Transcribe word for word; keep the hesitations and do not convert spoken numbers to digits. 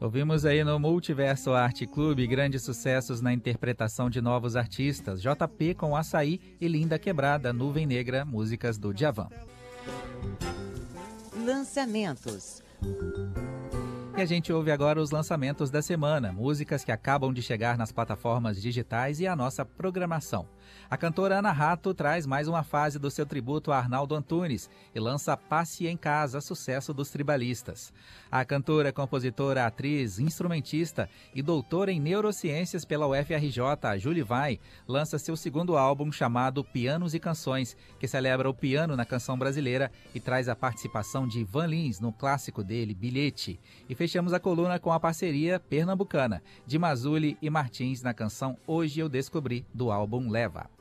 Ouvimos aí no Multiverso Arte Clube grandes sucessos na interpretação de novos artistas. J P com Açaí e Linda Quebrada, Nuvem Negra, músicas do Djavan. Lançamentos. E a gente ouve agora os lançamentos da semana, músicas que acabam de chegar nas plataformas digitais e a nossa programação. A cantora Ana Rato traz mais uma fase do seu tributo a Arnaldo Antunes e lança Passe em Casa, sucesso dos tribalistas. A cantora, compositora, atriz, instrumentista e doutora em neurociências pela U F R J, a Julie Vai, lança seu segundo álbum chamado Pianos e Canções, que celebra o piano na canção brasileira e traz a participação de Ivan Lins no clássico dele, Bilhete. E fechamos a coluna com a parceria pernambucana de Mazuli e Martins na canção Hoje Eu Descobri, do álbum Leva.